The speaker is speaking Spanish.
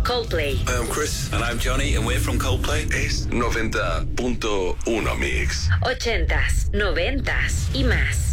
Coldplay. I'm Chris. And I'm Johnny, and we're from Coldplay. Es 90.1 Mix. 80s, 90s y más.